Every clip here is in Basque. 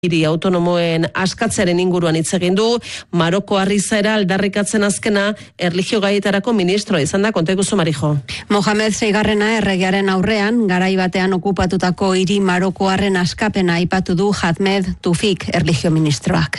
hiri autonomoen askatzaren inguruan hitz egin du. Maroko izaera aldarrikatzen azkena erlijio gaietarako ministroa izan da. Konta iguzu, Marijo. Mohamed VI erregearen aurrean, garai batean okupatutako hiri Marokoarren askapena aipatu du Ahmed Tufik erlijio ministroak.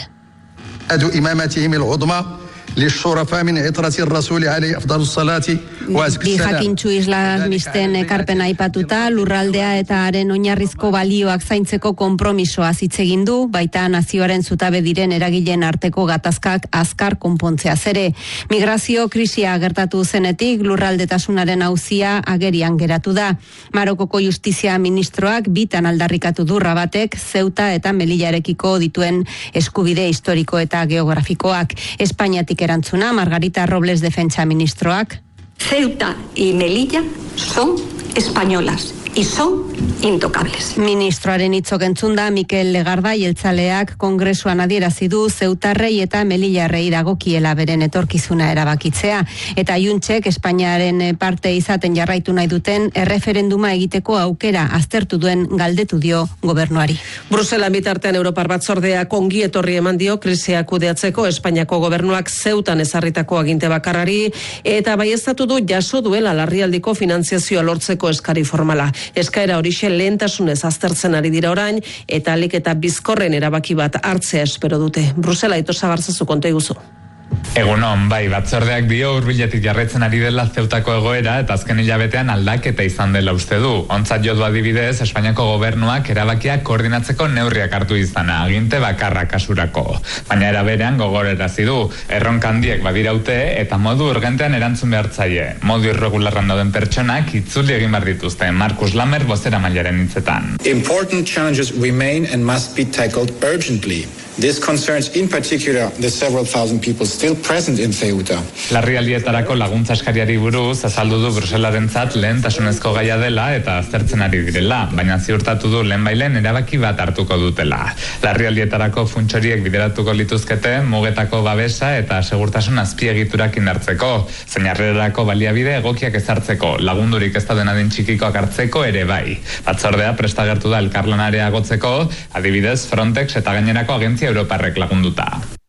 Bi jakintxu islamisten ekarpena aipatuta, lurraldea eta haren oinarrizko balioak zaintzeko konpromisoa hitz egin du, baita nazioaren zutabe diren eragileen arteko gatazkak azkar konpontzea ere. Migrazio krisia gertatu zenetik lurraldetasunaren auzia agerian geratu da. Marokoko justizia ministroak bitan aldarrikatu du Rabatek Zeuta eta Melillarekiko dituen eskubide historiko eta geografikoak. Espainiatik erantzuna, Margarita Robles defentsa ministroak. Ceuta y Melilla son españolas y son intocables. Ministroaren hitzok entzunda, Mikel Legarda jeltzaleak kongresuan adierazi du Zeutarrei eta Melillarrei dagokiela beren etorkizuna erabakitzea, eta Juntsek Espainiaren parte izaten jarraitu nahi duten erreferenduma egiteko aukera aztertu duen galdetu dio gobernuari. Brusela bitartean Europar Batzordeak ongi etorri eman dio krisia kudeatzeko Espainiako gobernuak Zeutan ezarritako aginte bakarrari, eta baieztatu du jaso duela larrialdiko finanziazioa lortzeko eskari formala. Eskaera horixe lehentasunez aztertzen ari dira orain, eta alik eta bizkorren erabaki bat hartzea espero dute. Brusela, Ito Sagartzazu, konta iguzu. Egunon, bai, batzordeak dio hurbiletik jarraitzen ari dela Zeutako egoera eta azken hilabetean aldaketa izan dela uste du. Ontzat jo du adibidez, Espainiako gobernuak erabakiak koordinatzeko neurriak hartu izana, aginte bakarra kasurako. Baina era berean gogorarazi du, erronka handiek badiraute eta modu urgentean erantzun behartzaile. Modu irregularran dauden pertsonak itzuli egin behar dituzte, Markus Lamer bozeramailearen hitzetan. Important challenges remain and must be tackled urgently. This concerns in particular the several thousand people still present in Ceuta. Larrialdietarako laguntza eskariari buruz azaldu du Bruselarentzat lehentasunezko gaia dela eta aztertzen ari direla, baina ziurtatu du lehenbailen erabaki bat hartuko dutela. Larrialdietarako funtsoriek bideratuko lituzkete mugetako babesa eta segurtasun azpiegiturak indartzeko, zeinarrerako baliabide egokiak ezartzeko, lagundurik ez dauden adin txikikoak hartzeko ere bai. Batzordea prestagertu da elkarlanarea agotzeko, adibidez Frontex eta gainerako agentzia Europarrek lagunduta.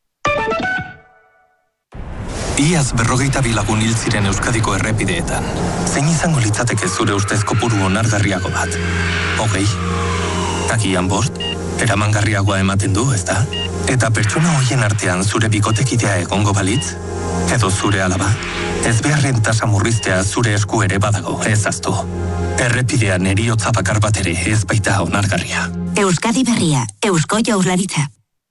Iaz 42 lagun hil ziren Euskadiko errepideetan. Zein izango litzateke zure ustez kopuru onargarriago bat? 20? Agian 5? Eramangarriagoa ematen du, ezta? Eta pertsona hoien artean zure bikotekidea egongo balitz? Edo zure alaba? Ez beharren tasa murriztea zure esku ere badago, ez aztu. Errepidean heriotza bakar bat ere ez baita onargarria. Euskadi berria, Eusko Jaurlaritza.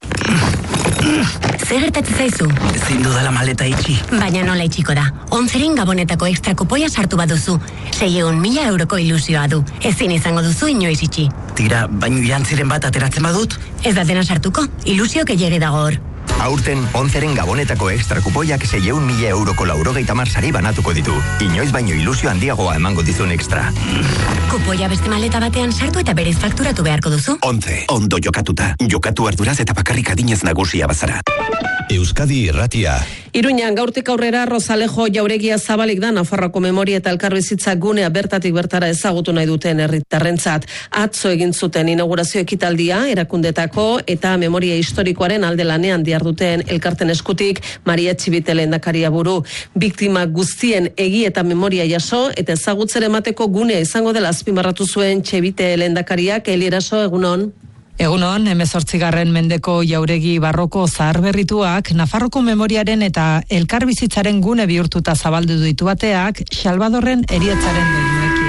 Zer gertatzen zaizu? Ezin dudala maleta itxi. Baina nola itxiko da? 11 Gabonetako extra kupoia sartu baduzu. 600.000 euroko ilusioa du. Ezin izango duzu inoiz itxi. Tira, baino jantziren bat ateratzen badut? Ez da dena sartuko, ilusio gehiegi dago hor. Aurten, 11 Gabonetako extra kupoiak 600.000 euroko 90 sari banatuko ditu. Inoiz baino ilusio handiagoa emango dizun extra. Kupoia beste maleta batean sartu eta berez fakturatu beharko duzu. 11, ondo jokatuta. Jokatu arduraz eta bakarrik adinez nagusia bazara. Euskadi Irratia. Iruñan gaurtik aurrera Rosalejo jauregia zabalik da Nafarroako memoria eta elkarbizitza gunea bertatik bertara ezagutu nahi duten herritarrentzat. Atzo egin zuten inaugurazio ekitaldia erakundetako eta memoria historikoaren alde lanean diharduten elkarten eskutik Maria Txibite lehendakaria buru. Biktima guztien egi eta memoria jaso eta ezagutzera emateko gunea izango dela azpimarratu zuen Txibite lehendakariak. Elieraso, egunon. Egunon, 18. mendeko jauregi barroko zaharberrituak Nafarroko memoriaren eta elkarbizitzaren gune bihurtuta zabaldu ditu bateak Salvadorren heriotzaren doinuekin.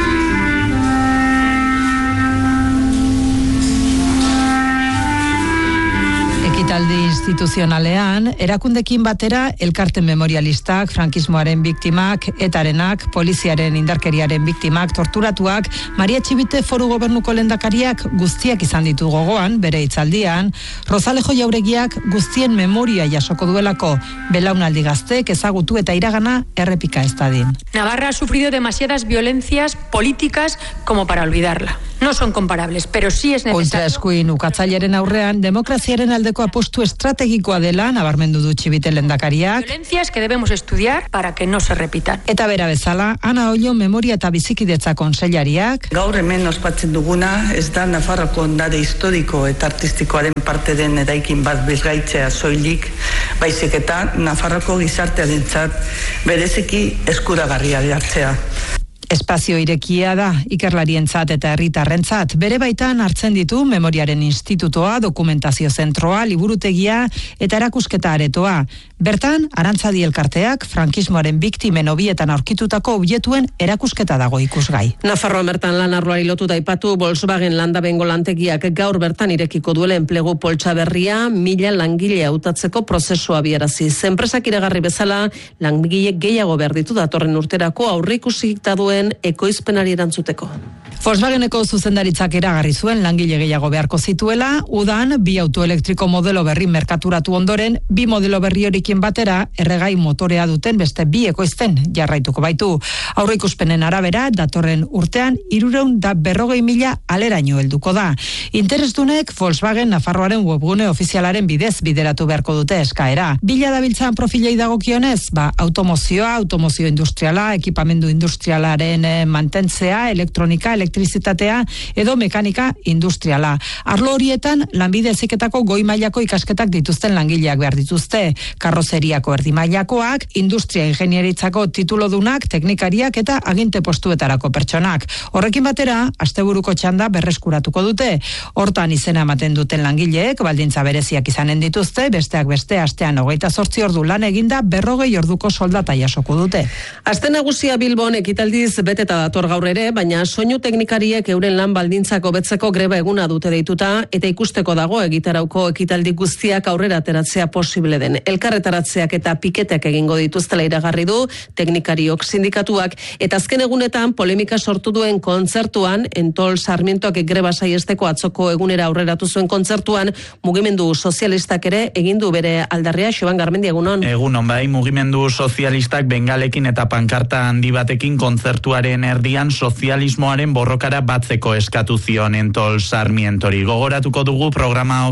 Ekitaldi instituzionalean, erakundekin batera elkarten memorialistak, frankismoaren biktimak, etarenak, poliziaren indarkeriaren biktimak, torturatuak, Maria Txibite foru gobernuko lehendakariak guztiak izan ditu gogoan, bere hitzaldian, Rosalejo jauregiak guztien memoria jasoko duelako, belaunaldi gaztek ezagutu eta iragana errepika ez dadin. Navarra ha sufrido demasiadas violencias políticas como para olvidarla. no son comparables, pero sí es necesario. Kontraeskuin ukatzaileren aurrean demokraziaren aldeko apostu estrategikoa dela nabarmendu du Txibite lehendakariak. Violencias que debemos estudiar para que no se repitan. Eta bera bezala, Ana Ollo Memoria eta Bizikidetza konseilariak. Gaur hemen ospatzen duguna ez da Nafarroko ondare historiko eta artistikoaren parte den eraikin bat birgaitzea soilik, baizik eta Nafarroko gizartearentzat bereziki eskuragarria hartzea. Espazio irekia da, ikerlarientzat eta herritarrentzat. Bere baitan hartzen ditu Memoriaren Institutoa, Dokumentazio Zentroa, Liburutegia eta Erakusketa Aretoa. Bertan, Arantzadi elkarteak frankismoaren biktimen hobietan aurkitutako obietuen erakusketa dago ikusgai. Nafarroa bertan lan arloari lotuta aipatu Volkswagen Landabengo lantegiak gaur bertan irekiko duela enplegu poltsa berria 1000 langile hautatzeko prozesua abiarazi. Enpresak iragarri bezala langile gehiago behar ditu datorren urterako aurreikusik duen ekoizpenari erantzuteko. Volkswageneko zuzendaritzak iragarri zuen langile gehiago beharko zituela, udan 2 autoelektriko modelo berri merkaturatu ondoren, 2 modelo berri horikin batera erregai motorea duten beste 2 ekoizten jarraituko baitu. Aurreikuspenen arabera, datorren urtean 340.000 aleraino helduko da. Interesdunek Volkswagen Nafarroaren webgune ofizialaren bidez bideratu beharko dute eskaera. Bila dabiltzan profilei dagokionez, automozio industriala, ekipamendu industrialaren mantentzea, elektronika, elektrizitatea edo mekanika industriala. Arlo horietan, lanbide heziketako goi mailako ikasketak dituzten langileak behar dituzte. Karrozeriako erdi mailakoak, industria ingenieritzako titulodunak, teknikariak eta aginte postuetarako pertsonak. Horrekin batera, asteburuko txanda berreskuratuko dute. Hortan izena ematen duten langileek, baldintza bereziak izanen dituzte, besteak beste astean 28 ordu lan eginda 40 orduko soldata jasoko dute. Aste nagusia Bilbon ekitaldiz beteta dator gaur ere, baina soinu teknikariek euren lan baldintzak hobetzeko greba eguna dute deituta eta ikusteko dago egitarauko ekitaldi guztiak aurrera ateratzea posible den. Elkarretaratzeak eta piketeak egingo dituztela iragarri du teknikariok sindikatuak eta azken egunetan polemika sortu duen kontzertuan Entol Sarmientoak greba saiesteko atzoko egunera aurreratu zuen kontzertuan mugimendu sozialistak ere egin du bere aldarria. Xoban Garmendi, egunon. Egunon, bai, mugimendu sozialistak bengalekin eta pankarta handi batekin kontzertuaren erdian sozialismoaren borrokara batzeko eskatu zion Entol Sarmientori. Gogoratuko dugu programa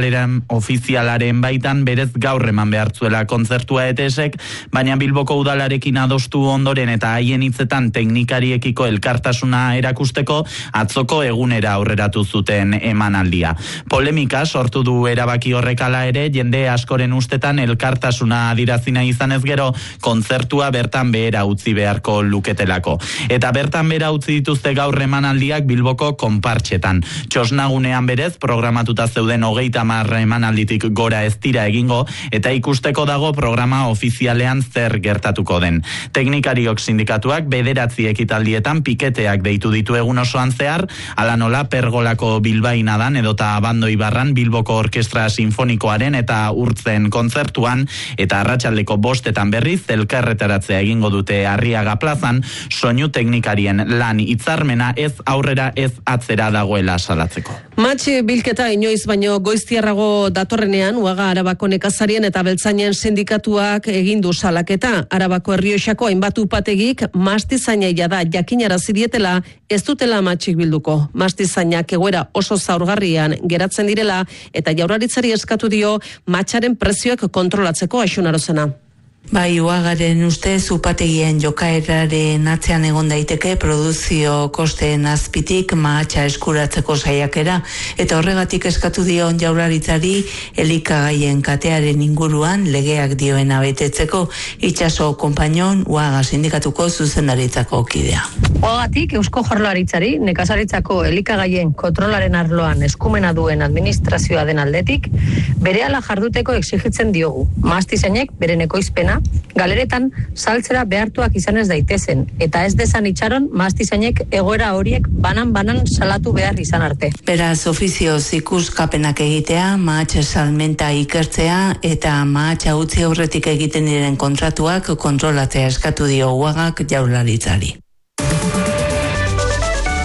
ofizialaren baitan berez gaur eman behartzuela kontzertua ETSek, baina Bilboko udalarekin adostu ondoren eta haien hitzetan teknikariekiko elkartasuna erakusteko atzoko egunera aurreratu zuten emanaldia. Polemika sortu du erabaki horrekala ere, jende askoren ustetan elkartasuna adirazina izanez gero kontzertua bertan behera utzi beharko luketelako. Eta bertan behera utzi dituzte gaur emanaldiak Bilboko konpartxetan. Txosnagunean berez programatuta zeuden 30 emanalditik gora ez dira egingo eta ikusteko dago programa ofizialean zer gertatuko den. Teknikariok sindikatuak 9 ekitaldietan piketeak deitu ditu egun osoan zehar, ala nola Pergolako Bilbainadan edota Abandoi Barran Bilboko Orkestra Sinfonikoaren eta Urtzen kontzertuan eta arratsaldeko 5 berriz elkarretaratzea egingo dute Arriaga plazan, soinu teknikarien lan hitzarmena ez aurrera ez atzera dagoela salatzeko. Matxi bilketa inoiz baino goiztiarrago datorrenean Uaga Arabako nekazarien eta beltzainen sindikatuak egin du salaketa. Arabako Errioxako hainbat upategik mastizainei da jakinarazi dietela ez dutela matxik bilduko. Mastizainak egoera oso zaurgarrian geratzen direla eta Jaurlaritzari eskatu dio matxaren prezioak kontrolatzeko. Axun Arozena. Bai, Uagaren ustez upategien jokaeraren atzean egon daiteke produzio kosteen azpitik mahatsa eskuratzeko saiakera eta horregatik eskatu dion Jaurlaritzari elikagaien katearen inguruan legeak dioena betetzeko. Itxaso konpainon Uaga sindikatuko zuzendaritzako kidea. Uagatik Eusko Jaurlaritzari nekazaritzako elikagaien kontrolaren arloan eskumena duen administrazioa den aldetik berehala jarduteko exigitzen diogu. Mastizainek beren ekoizpena galeretan saltzera behartuak izan ez daitezen, eta ez dezan itxaron mastizainek egoera horiek banan salatu behar izan arte. Beraz, ofizioz ikuskapenak egitea, mahatsa salmenta ikertzea eta mahatsa utzi aurretik egiten diren kontratuak kontrolatzea eskatu dio Uagak Jaurlaritzari.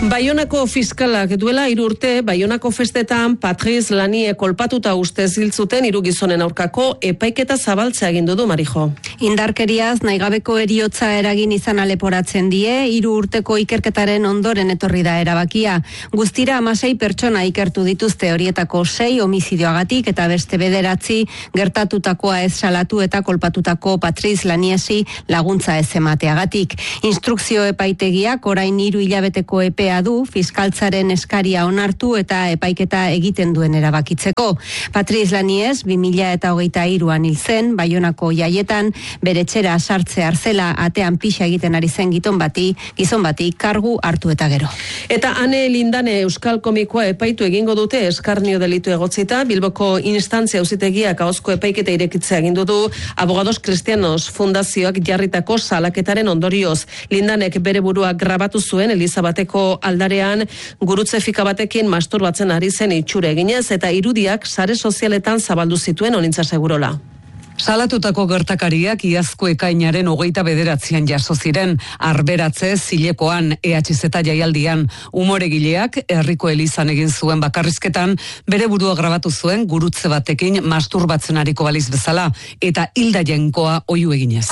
Baionako fiskalak duela 3 urte Baionako festetan Patriz Lanie kolpatuta ustez hil zuten 3 gizonen aurkako epaiketa zabaltzea agindu du Marijo. Indarkeriaz nahigabeko heriotza eragin izan leporatzen die, 3 urteko ikerketaren ondoren etorri da erabakia. Guztira 16 pertsona ikertu dituzte, horietako 6 homizidioagatik eta beste 9 gertatutakoa ez salatu eta kolpatutako Patriz Laniesi laguntza ez emateagatik. Instrukzio epaitegiak orain 3 hilabeteko epea du fiskaltzaren eskaria onartu eta epaiketa egiten duen erabakitzeko. Patriz Lanies 2023an hil zen Baionako jaietan bere etxera sartze arzela atean pixa egiten ari zen gizon bati kargu hartu eta gero. Eta Ane Lindane euskal komikoa epaitu egingo dute eskarnio delitu egotzita. Bilboko instantzia auzitegiak ahozko epaiketa irekitzea egindu du Abogados Cristianos Fundazioak jarritako salaketaren ondorioz. Lindanek bere burua grabatu zuen Elizabateko aldarean gurutze fika batekin masturbatzen ari zen itxure eginez eta irudiak sare sozialetan zabaldu zituen Onintza Segurola. Salatutako gertakariak iazko ekainaren 29an jaso ziren, arberatze zilekoan EHZ jaialdian. Umoregileak herriko elizan egin zuen bakarrizketan bere burua grabatu zuen gurutze batekin masturbatzen ariko baliz bezala eta hilda jainkoa oihu eginez.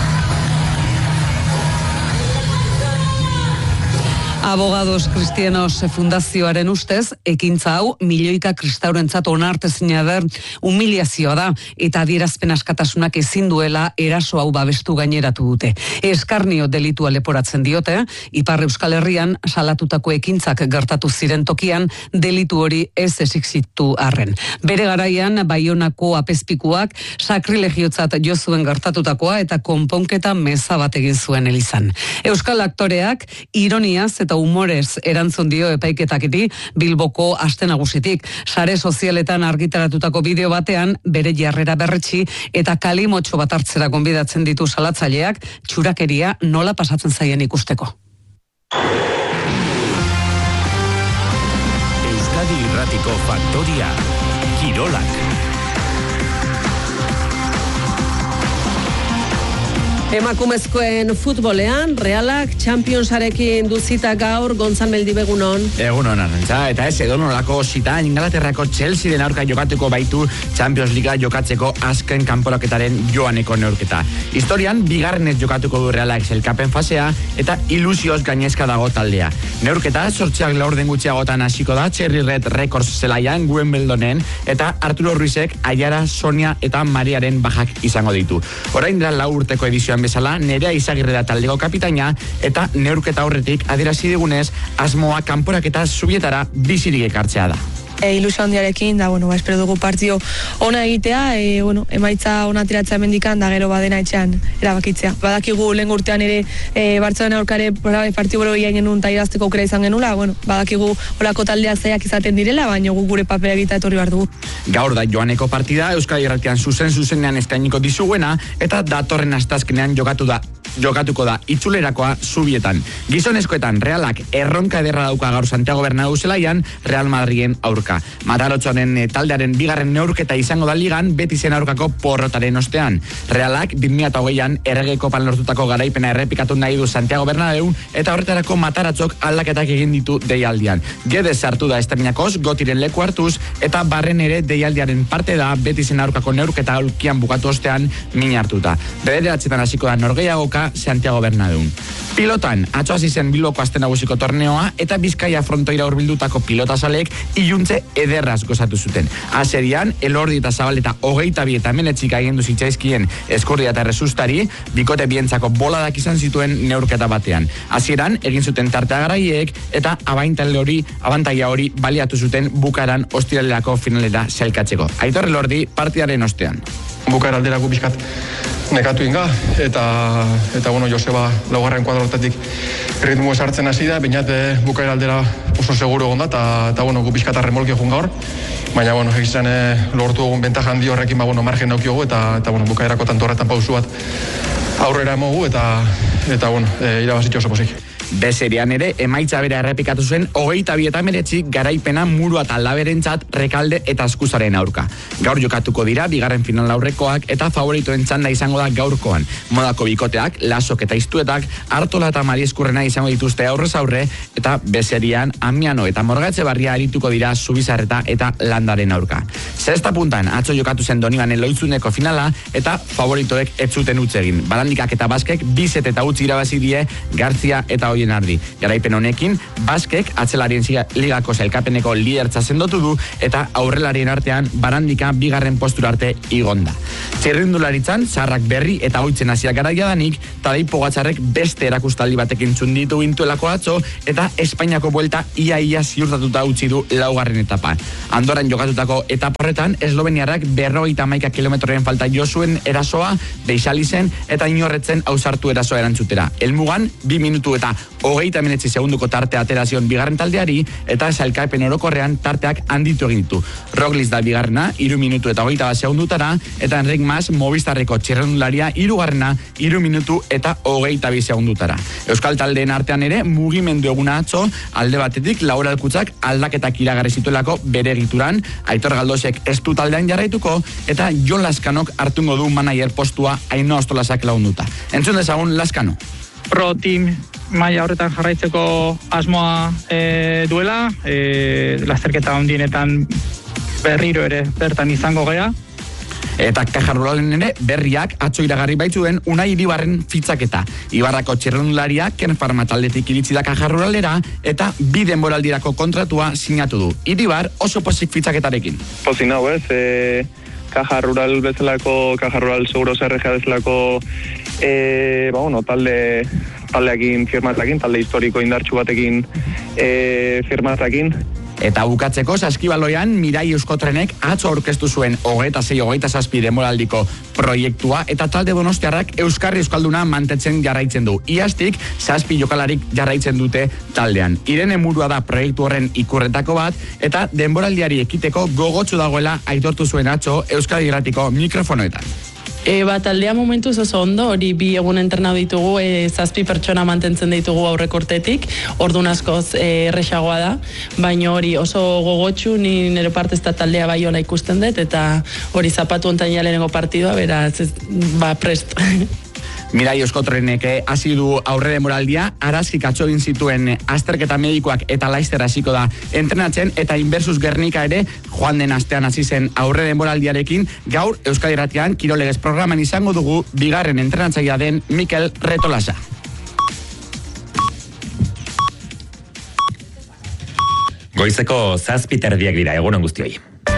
Abogados Cristianos Fundazioaren ustez, ekintza hau milioika kristaurentzat onartezina den humiliazioa da eta adierazpen askatasunak ezin duela eraso hau babestu gaineratu dute. Eskarnio delitua leporatzen diote, Ipar Euskal Herrian salatutako ekintzak gertatu ziren tokian delitu hori ez exigitu arren. Bere garaian Baionako apezpikuak sakrilegiotzat jo zuen gertatutakoa eta konponketa meza bat egin zuen elizan. Euskal aktoreak ironiaz eta humorez erantzun dio epaiketakiti Bilboko aste nagusitik. Sare sozialetan argitaratutako bideo batean bere jarrera berretsi eta kalimotxo bat hartzera gonbidatzen ditu salatzaileak txurakeria nola pasatzen zaien ikusteko. Euskadi Irratiko Faktoria Kirolak. Emakumezkoen futbolean, Realak Championsarekin duzita gaur, Gonzal Meldibegunon. Egunon, Arantza, eta ez edonolako zita Ingalaterrako Chelsea aurka jokatuko baitu Champions Liga jokatzeko azken kanporaketaren joaneko neurketa. Historian, bigarrenez jokatuko du Realak selkapen fasea eta ilusioz gainezka dago taldea. Neurketa, 8 laurden gutxiagotan hasiko da Cherry Red Records zelaian Wimbledonen eta Arturo Ruizek Aiara, Sonia eta Mariaren bajak izango ditu. Orain dela 4 urteko edizioan bezala, Nerea Izagirre da taldeko kapitaina eta neurketa horretik adierazi digunez asmoa kanporaketa zubietara bizirik ekartzea da. Ilusio handiarekin, da, espero dugu partio ona egitea, emaitza ona tiratzea mendikan, da gero badena etxean erabakitzea. Badakigu lehen urtean ere Bartzelona aurkare partio bero egin genuen eta irazteko aukera izan genula, badakigu olako taldea zaiak izaten direla, baina gure papera egita etorri behar dugu. Gaur da joaneko partida, Euskadi Irratian zuzenean eskainiko dizuguena, eta datorren astazkenean jokatuko da itzulerakoa zubietan. Gizonezkoetan Realak erronka ederra dauka gaur Santiago Bernabéu zelaian Real Madriden aurka. Matarotxonen taldearen bigarren neurketa izango da ligan Betisen aurkako porrotaren ostean. Realak 2008an errege kopan lortutako garaipena errepikatu nahi du Santiago Bernabéu eta horretarako Mataratzok aldaketak egin ditu deialdian. Gedez sartu da estaminakoz, Gotiren leku hartuz eta barren ere deialdiaren parte da Betisen aurkako neurketa aulkian bukatu ostean min hartuta. Bederatzetan hasiko da norgehiagoka Santiago Bernabéun. Pilotan, atzo hasi zen Bilboko aste nagusiko torneoa eta Bizkaia frontoira hurbildutako pilotasalek iluntze ederraz gozatu zuten. Aserian, Elordi eta Zabaleta 22 eta Menetxik agendu zitzaizkien Eskurdia eta Resustari, bikote bientzako boladak izan zituen neurketa batean. Hasieran egin zuten tartea garaiek eta abantaila hori baliatu zuten bukaran ostiralerako finalera sailkatzeko. Aitor Elordi partidaren ostean. Bukaera alderako bizkat nekatu inga, eta Joseba laugarren kuadrotatik ritmo esartzen hasi da, bainat bukaera aldera oso seguro egon da, eta gu bizkata remolke jun gaur, baina egizan lortu egun bentaja handi horrekin margen naukiogu, eta bukaerako tanto horretan pausu bat aurrera emogu, eta irabazitxo oso posik. Beserian ere, emaitza bere errepikatu zuen 22 garaipena Murua eta Aldaberentzat Rekalde eta Eskuzaren aurka. Gaur jokatuko dira, bigarren final aurrekoak eta favoritoen txanda izango da gaurkoan. Modako bikoteak, Lasok eta Iztuetak, Artola eta Marieskurrena izango dituzte aurrez aurre, eta Beserian, Amiano eta Morgatzebarria arituko dira Zubizarreta eta Landaren aurka. Zesta puntan, atzo jokatu zen Donibane Loitzuneko finala, eta favoritoek ez zuten utz egin. Barandikak eta Baskek 2 eta utzi irabazi die Garzia eta Oienardi. Garaipen honekin, Baskek atzelarien ligako sailkapeneko lidertza sendotu du eta aurrelarien artean Barandika bigarren postura arte igonda. Txirrindularitzan, Zarrak Berri eta Oitzen hasiak garaia danik, Tadei Pogatzarrek beste erakustaldi batekin txunditu gintuelako atzo eta Espainiako buelta ia ziurtatuta utzi du laugarren etapa. Andoran jokatutako etaporretan, esloveniarrak 51 kilometroren falta jo zuen erasoa, Beixalizen eta Inorretzen ausartu erasoa erantzutera. Helmugan 2 minutu eta 39 segunduko tartea aterazion bigarren taldeari eta sailkapen orokorrean tarteak handitu egin ditu. Roglic da bigarrena 3 minutu eta 21 segundutara eta Enric Mas Movistarreko txirrendularia 3. 3 minutu eta 22 segundutara. Euskal taldeen artean ere mugimendu eguna atzo, alde batetik Laura Alkutzak aldaketak iragarri zituelako bere egituran, Aitor Galdosek ez du taldean jarraituko eta Jon Laskanok hartungo du manager postua Ainhoa Ostolasak lagunduta. Entzun dezagun Laskano. Pro team maila horretan jarraitzeko asmoa duela, lasterketa handienetan berriro ere bertan izango gea. Eta Caja Ruralen ere berriak atzo iragarri baitzuen Unai Iribarren fitzaketa. Ibarrako txirrendulariak Ken Pharma taldetik iritsi da Caja Ruralera eta 2 denboraldirako kontratua sinatu du. Iribar oso pozik fitzaketarekin. Pozik nau, Caja Rural bezalako, Caja Rural Seguros RGA bezalako taldeakin firmatakin, talde historiko indartsu batekin firmatakin. Eta bukatzeko Saskibaloian Mirai Euskotrenek atzo aurkeztu zuen 26-27 denboraldiko proiektua eta talde donostiarrak Euskarri Euskalduna mantetzen jarraitzen du. Iaztik 7 jokalarik jarraitzen dute taldean. Irene Murua da proiektu horren ikurretako bat eta denboraldiari ekiteko gogotsu dagoela aitortu zuen atzo Euskadi Irratiko mikrofonoetan. Taldea momentuz oso ondo, hori 2 egun entrenatu ditugu, 7 pertsona mantentzen ditugu aurrekortetik, ordun askoz erresagoa da, baina hori oso gogotsu, ni nire partez eta taldea bai ona ikusten dut, eta hori zapatu ontain jaleneko partidua, beraz, prest. Mirai Euskotrenek hasi du aurre denboraldia, Arazik atzo egin zituen azterketa medikoak eta Laister hasiko da entrenatzen eta Inversus Gernika ere joan den astean hasi zen aurre denboraldiarekin. Gaur Euskadi Irratian Kirolegez programan izango dugu bigarren entrenatzailea den Mikel Retolasa. Goizeko 7:30 dira, egunon guztioi.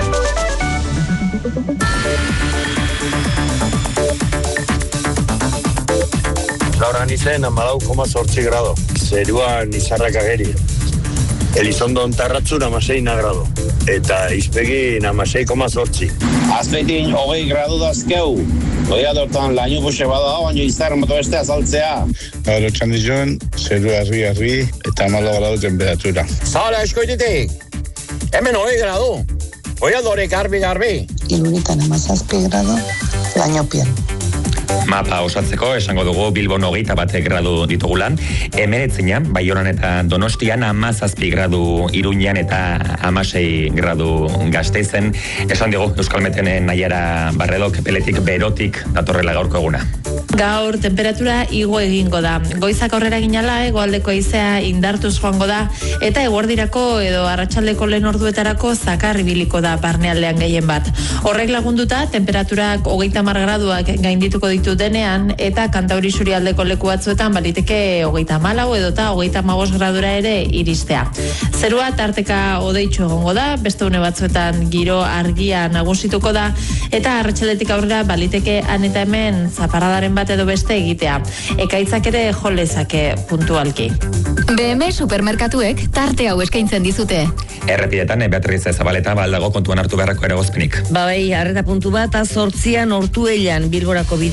Gaur anizen 14,8 grado. Zeruan izarrak ageri. Elizondo ontarratzun 16 grado. Eta izpegin 16,8. Azpeitin 20 gradu dazkeu. Goia dortan laino boxe bada, baina izar moto beste azaltzea. Gaur txandizun, zeru arri eta 14 gradu temperatura. Zara eskoititik, hemen 20 gradu. Goia dore garbi. Iluritan 17 grado, laino pian. Mapa osatzeko esango dugu Bilbon 21 gradu ditugulan, 19 Baionan eta Donostian 17 gradu Iruñan eta 16 gradu Gasteizen. Esan digu Euskalmeten Naiara Barredok peletik berotik datorrela gaurko eguna. Gaur temperatura igo egingo da. Goizak aurrera ginala, hegoaldeko haizea indartuz joango da eta eguerdirako edo arratsaldeko lehen orduetarako zakar ibiliko da barnealdean gehien bat. Horrek lagunduta temperaturak 30 graduak gaindituko ditu denean eta Kantauri Isurialdeko leku batzuetan baliteke 34 edota 35 gradura ere iristea. Zerua tarteka hodeitsu egongo da, beste une batzuetan giro argia nagusituko da eta arratsaldetik aurrera baliteke han eta hemen zaparradaren bat edo beste egitea. Ekaitzak ere jo lezake puntualki. BM supermerkatuek tarte hau eskaintzen dizute. Errepidetan Beatriz Zabaleta baldago kontuan hartu beharreko eragozpenik. Bai, arreta puntu bat 8an Ortuellan Bilborako bidea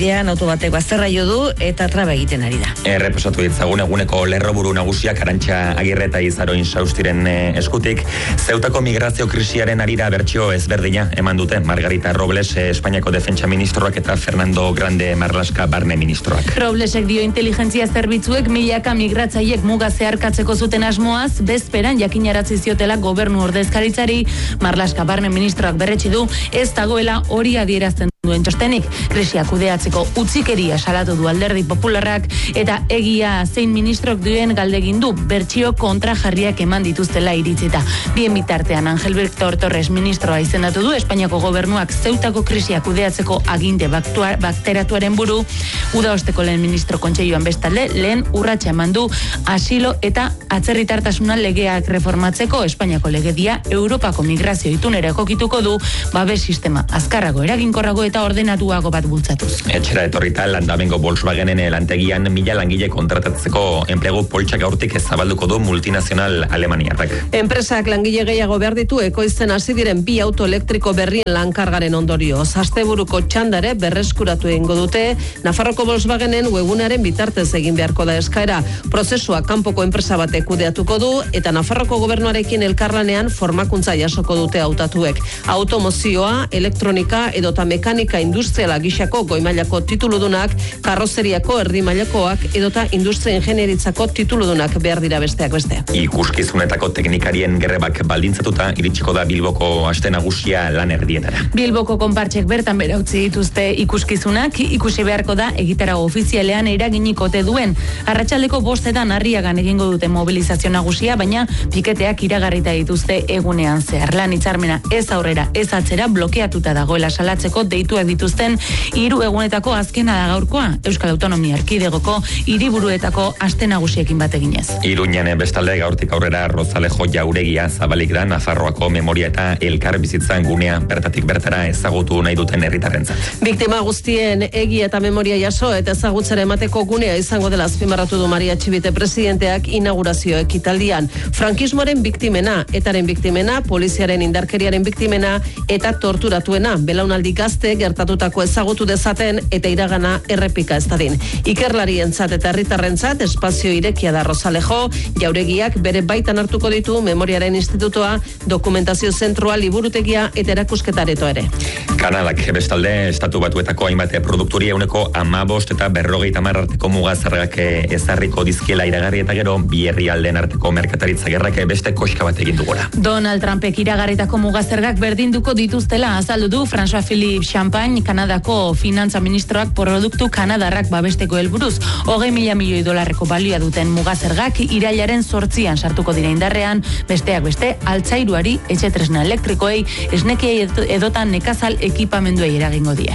bidean auto batek bazterra jo du eta traba egiten ari da. Errepasatu ditzagun eguneko lerroburu nagusiak Arantxa Agirre eta Izaroin Saustiren eskutik. Zeutako migrazio krisiaren arira bertsio ezberdina eman dute Margarita Robles, Espainiako defentsa ministroak eta Fernando Grande Marlaska barne ministroak. Roblesek dio inteligentzia zerbitzuek milaka migratzaiek muga zeharkatzeko zuten asmoaz, bezperan jakinarazi ziotela gobernu ordezkaritzari. Marlaska barne ministroak berretsi du ez dagoela hori adierazten duen txostenik. Krisia kudeatzeko utzikeria salatu du Alderdi Popularrak eta egia zein ministrok duen galdegin du bertsio kontrajarriak eman dituztela iritzita. Bien bitartean Angel Víctor Torres ministroa izendatu du Espainiako gobernuak Zeutako krisia kudeatzeko aginte bakteratuaren buru. Udaosteko lehen ministro kontseiluan bestalde lehen urratsa eman du asilo eta atzerritartasuna legeak reformatzeko. Espainiako legedia Europako migrazio itunera egokituko du babes sistema azkarrago, eraginkorrago eta ordenatuago bat bultzatuz. Etxera etorrita Landamengo Volkswagenen lantegian 1000 langile kontratatzeko enplegu poltsak gaurtik zabalduko du multinazional alemaniarrak. Enpresak langile gehiago behar ditu ekoizten hasi diren 2 auto elektriko berrien lankargaren ondorioz. Asteburuko txandare berreskuratu egingo dute, Nafarroko Volkswagenen webunaren bitartez egin beharko da eskaera. Prozesua kanpoko enpresa batek kudeatuko du eta Nafarroko gobernuarekin elkarlanean formakuntza jasoko dute hautatuek. Automozioa, elektronika edota mekanika industriala gisako goi-mailako tituludunak, karrozeriako erdi mailakoak edota industria ingenieritzako tituludunak behar dira besteak beste. Ikuskizunetako teknikarien grebak baldintzatuta iritsiko da Bilboko aste nagusia lan erdietara. Bilboko konpartsek bertan bera utzi dituzte ikuskizunak, ikusi beharko da egitarago ofizialean eraginik ote duen. Arratsaldeko 5 Arriagan egingo dute mobilizazio nagusia, baina piketeak iragarrita dituzte egunean zehar. Lan hitzarmena ez aurrera ez atzera blokeatuta dagoela salatzeko deituak dituzten 3 egunetako azkena da gaurkoa, Euskal Autonomia Erkidegoko hiriburuetako aste nagusiekin bat eginez. Iruñan bestalde gaurtik aurrera Rozalejo jauregia zabalik da Nafarroako memoria eta elkarbizitzan gunea bertatik bertara ezagutu nahi duten herritarrentzat. Biktima guztien egia eta memoria jaso eta ezagutzera emateko gunea izango dela azpimarratu du Maria Txibite presidenteak inaugurazio ekitaldian. Frankismoaren biktimena, etaren biktimena, poliziaren indarkeriaren biktimena eta torturatuena, belaunaldi gazte gertatutako ezagutu dezaten eta iragana errepika ez dadin. Ikerlarientzat eta herritarrentzat espazio irekia da Rozalejo, jauregiak bere baitan hartuko ditu Memoriaren Institutoa, dokumentazio zentrua, liburutegia eta erakusketaretoa ere. Kanadak bestalde estatu batuetako hainbat produkturi euneko 15 eta 50 arteko mugazarrak ezarriko dizkiela iragarri eta gero bi herrialdeen arteko merkataritza gerrak beste koska bat egin dugula. Donald Trumpek iragarritako mugazergak berdinduko dituztela azaldu du François Philippe Champagne, Kanadako finantza ministroak produktu kanadarrak babesteko helburuz. 20.000 milioi dolarreko balioa duten mugazergak irailaren 8an sartuko dira indarrean, besteak beste altzairuari, etxetresna elektrikoei, esnekiei edota nekazal ekipamenduei eragingo die.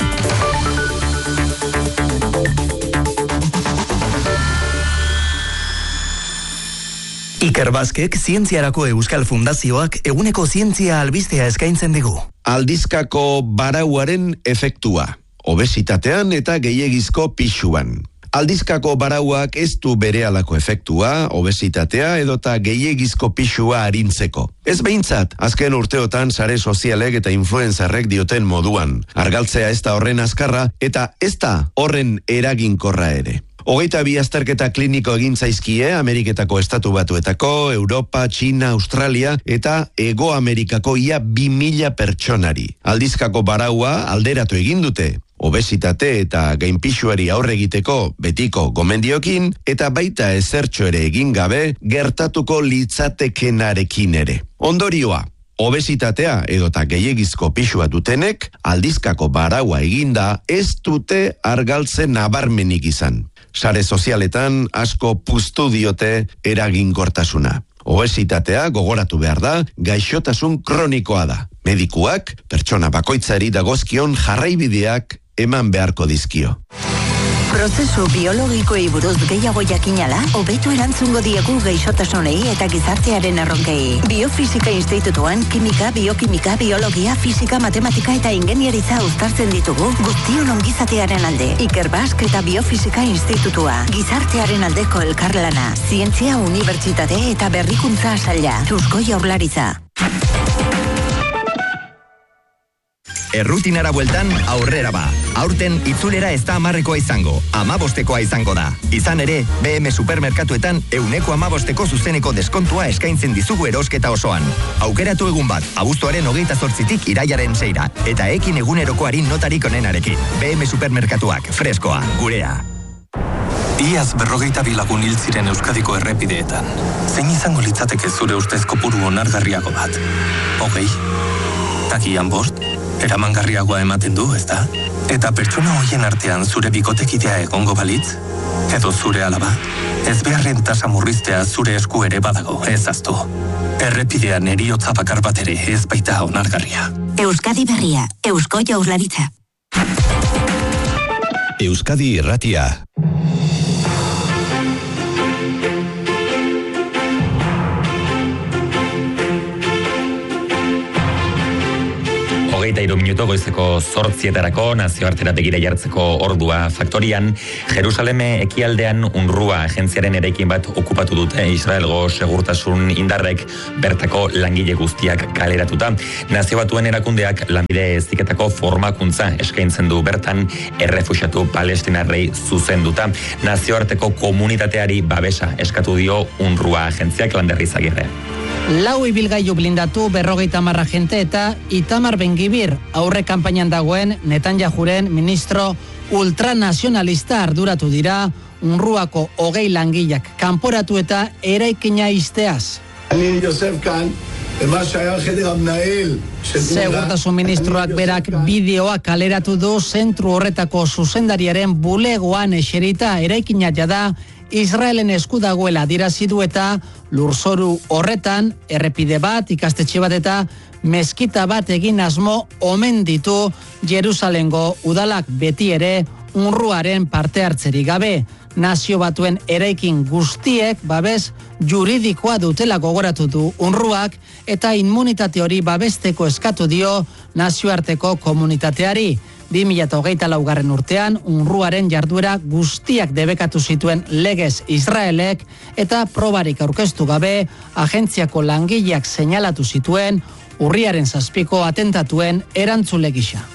Ikerbasquek Zientziarako Euskal Fundazioak eguneko zientzia albistea eskaintzen digu. Aldizkako barauaren efektua, obesitatean eta gehiegizko pisuan. Aldizkako barauak ez du berehalako efektua, obesitatea edota gehiegizko pisua arintzeko. Ez behintzat, azken urteotan sare sozialek eta influenzarrek dioten moduan. Argaltzea ez da horren azkarra eta ez da horren eraginkorra ere. 22 azterketa kliniko egin zaizkie Ameriketako estatu batuetako, Europa, Txina, Australia eta Ego Amerikako ia 2000 pertsonari. Aldizkako baraua alderatu egin dute, obesitate eta gainpisuari aurre egiteko betiko gomendiokin eta baita ezertxo ere egin gabe gertatuko litzatekenarekin ere. Ondorioa, obesitatea edota gehiegizko pisua dutenek aldizkako baraua eginda ez dute argaltzen nabarmenik izan. Sare sozialetan asko puztu diote eraginkortasuna. Obesitatea gogoratu behar da, gaixotasun kronikoa da. Medikuak pertsona bakoitzari dagozkion jarraibideak eman beharko dizkio. Prozesu biologikoei buruz gehiago jakinala, hobeto erantzungo diegu gaixotasunei eta gizartearen erronkei. Biofisika Institutuan kimika, biokimika, biologia, fisika, matematika eta ingenieritza uztartzen ditugu guztion ongizatearen alde. Ikerbasque eta Biofisika Institutua. Gizartearen aldeko elkarlana. Zientzia, unibertsitate eta berrikuntza saila. Eusko Jaurlaritza. errutinara bueltan aurrera ba. Aurten itzulera ez da 10koa izango, 15koa izango da. Izan ere, BM Supermerkatuetan 15% zuzeneko deskontua eskaintzen dizugu erosketa osoan. Aukeratu egun bat, abuztuaren 28tik iraiaren 6ra, eta ekin egunerokoari notarik onenarekin. BM Supermerkatuak, freskoa, gurea. Iaz 42 lagun hil ziren Euskadiko errepideetan. Zein izango litzateke zure ustez kopuru onargarriago bat? 20? Takian 5? Eramangarriagoa ematen du, ezta? Eta pertsona hoien artean zure bikotekidea egongo balitz? Edo zure alaba? Ez beharren tasa murriztea zure esku ere badago, ez aztu. Errepidean heriotza bakar bat ere ez baita onargarria. Euskadi Berria, Eusko Jaurlaritza. Euskadi Irratia. Hogeita 3 minuto goizeko 8etarako nazioartera begira jartzeko ordua faktorian, Jerusaleme ekialdean UNRWA agentziaren eraikin bat okupatu dute Israelgo segurtasun indarrek bertako langile guztiak kaleratuta. Nazio Batuen erakundeak lanbide heziketako formakuntza eskaintzen du bertan errefuxiatu palestinarrei zuzenduta. Nazioarteko komunitateari babesa eskatu dio UNRWA agentziak. Landerri Zagirre. 4 ibilgailu blindatu 50 agente eta Itamar Ben-Gvir aurre kanpainan dagoen Netanyahuren ministro ultranazionalista arduratu dira UNRWAko 20 langileak kanporatu eta eraikina izteaz. Segurtasun ministroak berak bideoa kaleratu du zentru horretako zuzendariaren bulegoan eserita eraikina jada Israelen esku dagoela adierazi du eta lurzoru horretan errepide bat, ikastetxe bat eta meskita bat egin asmo omen ditu Jerusalengo udalak, beti ere UNRWAren parte hartzerik gabe. Nazio Batuen eraikin guztiek babes juridikoa dutela gogoratu du UNRWAk eta immunitate hori babesteko eskatu dio nazioarteko komunitateari. 2024 urtean UNRWAren jarduera guztiak debekatu zituen legez Israelek eta probarik aurkeztu gabe agentziako langileak seinalatu zituen urriaren 7ko atentatuen erantzule gisa.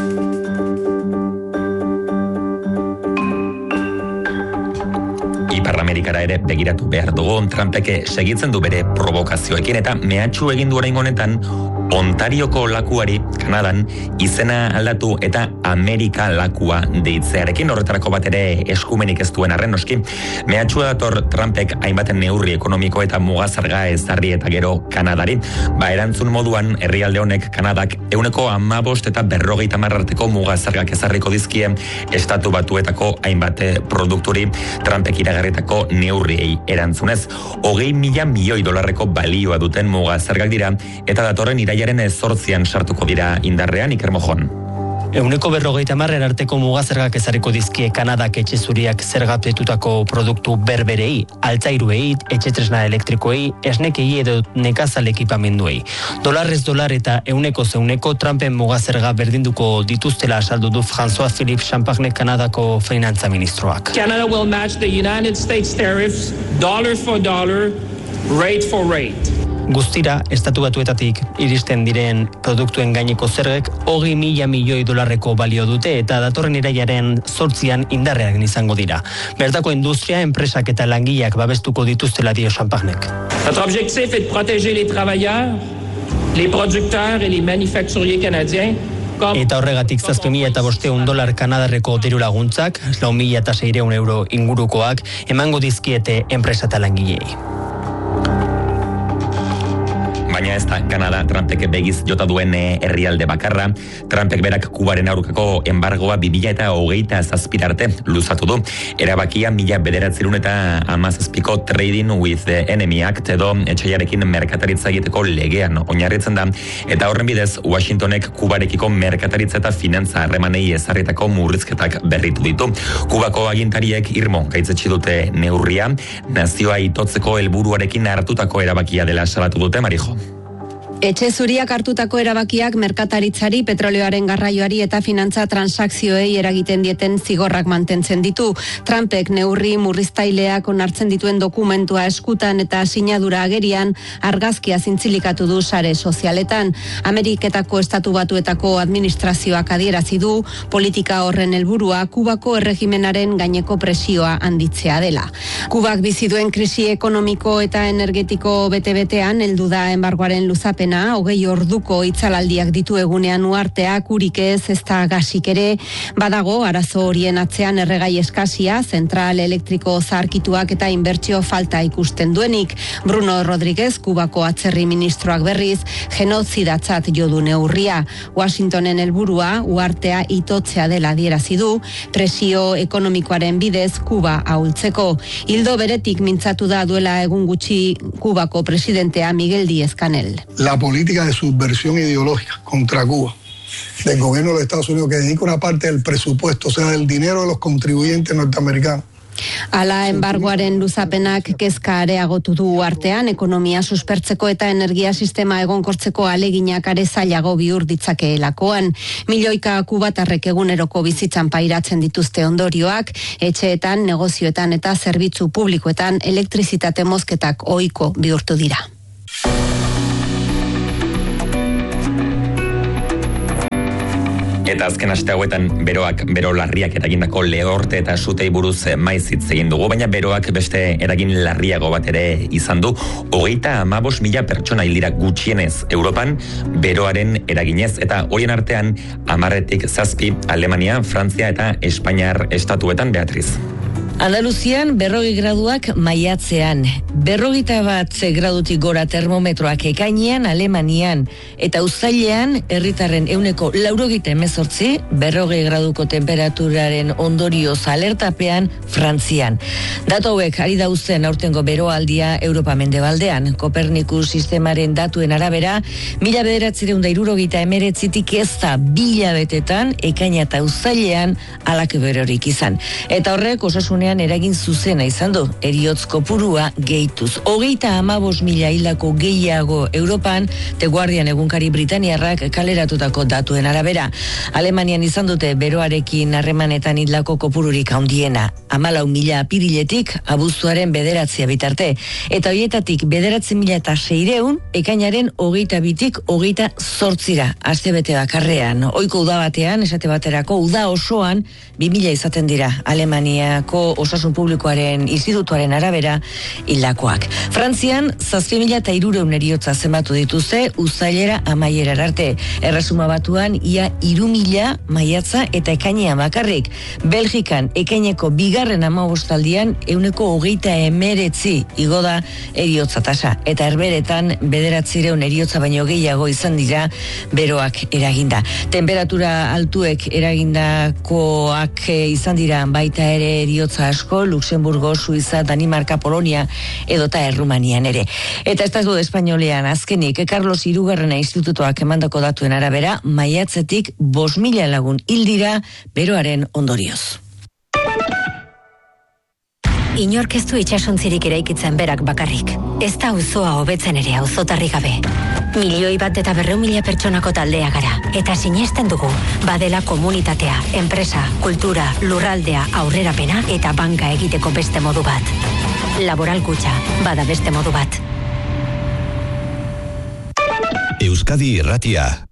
Ipar-Amerikara ere begiratu behar dugu. Trumpek segitzen du bere provokazioekin eta mehatxu egin du oraingo honetan Ontarioko lakuari, Kanadan, izena aldatu eta Amerika lakua deitzearekin. Horretarako bat ere eskumenik ez duen arren noski. Mehatxua dator Trumpek hainbaten neurri ekonomiko eta mugazarga ezarri eta gero Kanadari. Erantzun moduan herrialde honek Kanadak 15% eta 50% arteko mugazargak ezarriko dizkie Estatu Batuetako hainbat produkturi Trumpek iragarritako neurriei erantzunez. 20.000 milioi dolarreko balioa duten mugazargak dira eta datorren iraiaren 8an sartuko dira indarrean. Iker Mojon. 50% arteko mugazergak ezarriko dizkie Kanadak etxe zuriak zergapetutako produktu berberei, altzairuei, etxetresna elektrikoei, esnekei edo nekazal ekipamenduei. Dolarrez dolar eta 100% Trumpen mugazerga berdinduko dituztela asaldu du François-Philippe Champagne Kanadako finantza ministroak. Canada will match the United States tariffs dollar for dollar, rate for rate. Guztira, Estatu Batuetatik iristen diren produktuen gaineko zergek 20.000 milioi dolarreko balio dute eta datorren iraiaren 8an indarrean izango dira. Bertako industria, enpresak eta langileak babestuko dituztela dio Champagnek. Notre objectif est de protéger les travailleurs, les producteurs et les manufacturiers canadiens. Eta horregatik $7.500 Kanadarreko diru laguntzak, 4.600 euro ingurukoak, emango dizkiete enpresa eta langilei. Baina ez da Kanada Trumpek begiz jota duen herrialde bakarra. Trumpek berak Kubaren aurkako embargoa 2027 arte luzatu du. Erabakia 1917ko Trading with the Enemy Act edo etxaiarekin merkataritza egiteko legean oinarritzen da, eta horren bidez Washingtonek Kubarekiko merkataritza eta finantza harremanei ezarritako murrizketak berritu ditu. Kubako agintariek irmo gaitzetsi dute neurria, nazioa itotzeko helburuarekin hartutako erabakia dela salatu dute. Marijo. Etxe zuriak hartutako erabakiak merkataritzari, petrolioaren garraioari eta finantza transakzioei eragiten dieten zigorrak mantentzen ditu. Trumpek neurri murriztaileak onartzen dituen dokumentua eskutan eta sinadura agerian argazkia zintzilikatu du sare sozialetan. Ameriketako Estatu Batuetako administrazioak adierazi du politika horren helburua Kubako erregimenaren gaineko presioa handitzea dela. Kubak bizi duen krisi ekonomiko eta energetiko bete-betean heldu da enbargoaren luzapen 20 orduko itzalaldiak ditu egunean uharteak, urik ez da gasik ere, badago arazo horien atzean erregai eskasia, zentral elektriko zaharkituak eta inbertsio falta ikusten duenik. Bruno Rodríguez, Kubako atzerri ministroak berriz, genozidatzat jodu neurria. Washingtonen helburua uhartea itotzea dela adierazi du, presio ekonomikoaren bidez Kuba ahultzeko. Hildo beretik mintzatu da duela egun gutxi Kubako presidentea Miguel Díaz-Canel. La política de subversión ideológica contra Cuba del gobierno de los Estados Unidos, que dedica una parte del presupuesto, o sea, del dinero de los contribuyentes norteamericanos. Ala enbargoaren luzapenak kezka areagotu du artean, ekonomia suspertzeko eta energia sistema egonkortzeko aleginak are zailago bihur ditzakeelakoan. Milioika kubatarrek eguneroko bizitzan pairatzen dituzte ondorioak, etxeetan, negozioetan eta zerbitzu publikoetan elektrizitate mozketak ohiko bihurtu dira. Eta azken aste hauetan beroak, bero larriak eragindako lehorte eta sutei buruz maiz hitz egin dugu, baina beroak beste eragin larriago bat ere izan du. 35.000 pertsona hil dira gutxienez Europan beroaren eraginez, eta horien artean 10-7 Alemania, Frantzia eta Espainiar estatuetan. Beatriz. Andaluzian 40 graduak maiatzean, 41 gradutik gora termometroak ekainean Alemanian, eta uztailean herritarren 98 40 graduko temperaturaren ondorioz alertapean Frantzian. Datu hauek ari dauzen aurtengo beroaldia Europa mendebaldean. Kopernikus sistemaren datuen arabera, 1979tik ez da 2 hilabetetan ekaina eta uztailean halako berorik izan. Eta horrek osasunean eragin zuzena izan du, heriotz kopurua gehituz. 35.000 hildako gehiago Europan, The Guardian egunkari britaniarrak kaleratutako datuen arabera. Alemanian izan dute beroarekin harremanetan hildako kopururik handiena. 14.000 apiriletik abuztuaren 9 bitarte. Eta horietatik 9.600 ekainaren 22tik 28 astebete bakarrean. Ohiko uda batean, esate baterako uda osoan 2000 izaten dira Alemaniako osasun publikoaren institutuaren arabera hildakoak. Frantzian 7.300 heriotza zenbatu dituzte uztailera amaierar arte. Erresuma Batuan ia 3.000 maiatza eta ekainean bakarrik. Belgikan ekaineko bigarren 15aldian 129 igo da heriotza tasa, eta Herberetan 900 heriotza baino gehiago izan dira beroak eraginda. Temperatura altuek eragindakoak izan dira baita ere heriotza asko, Luxemburgo, Suiza, Danimarka, Polonia edota Errumanian ere. Eta Estatu Espainolean azkenik Carlos Hirugarrena institutuak emandako datuen arabera, maiatzetik 5.000 lagun hil dira beroaren ondorioz. Inork ez du itsasontzirik eraikitzen berak bakarrik. Ez da auzoa hobetzen ere auzotarrik gabe. 1.100.000 pertsonako taldea gara, eta sinesten dugu badela komunitatea, enpresa, kultura, lurraldea, aurrerapena eta banka egiteko beste modu bat. Laboral Kutxa, bada beste modu bat. Euskadi Irratia.